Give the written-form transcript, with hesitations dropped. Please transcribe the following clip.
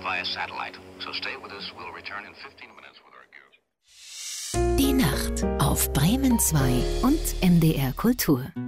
via satellite. So stay with us. We'll return in 15 minutes with our gear. Die Nacht auf Bremen 2 und MDR Kultur.